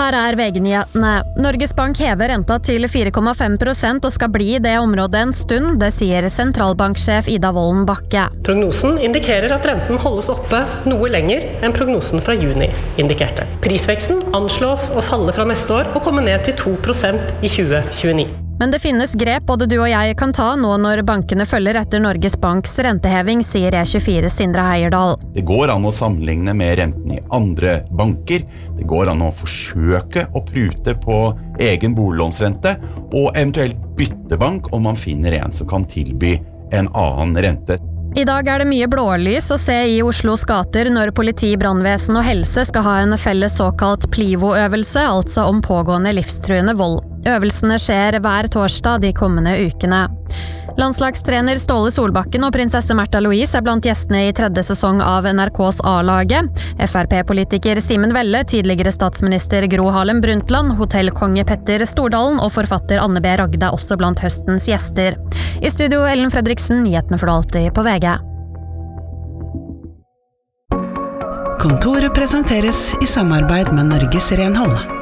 Her VG-nyhetene. Norges Bank hever renta til 4,5% og skal bli i det området en stund, det sier sentralbanksjef Ida Wolden Bakke. Prognosen indikerer at renten holdes oppe noe lenger enn prognosen fra juni indikerte. Prisveksten anslås å falle fra neste år og komme ned til 2% i 2029. Men det finnes grep både du og jeg kan ta nå når bankene følger etter Norges Banks renteheving, sier E24 Sindre Heierdal. Det går an å sammenligne med renten i andre banker. Det går an å forsøke å prute på egen boliglånsrente, og eventuelt bytte bank om man finner en som kan tilby en annen rente. I dag det mye blålys å se i Oslos gater når politi, brannvesen og helse skal ha en felles såkalt PLIVO-øvelse, altså om pågående livstruende vold. Øvelsene skjer hver torsdag de kommende ukene. Landslagstrener Ståle Solbakken og prinsesse Märtha Louise blant gjestene i 3. sesong av NRKs A-laget. FRP-politiker Simen Velle, tidligere statsminister Gro Harlem Brundtland, hotellkonge Petter Stordalen og forfatter Anne B. Ragde også blant høstens gjester. I studio Ellen Fredriksen, nyhetene får du alltid på VG. Kontoret presenteres i samarbeid med Norges Renhold.